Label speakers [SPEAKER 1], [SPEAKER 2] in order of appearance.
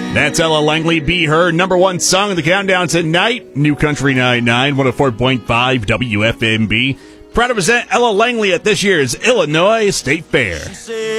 [SPEAKER 1] That's Ella Langley, Be Her, number one song in the countdown tonight. New Country 99, 104.5 WFMB. Proud to present Ella Langley at this year's Illinois State Fair.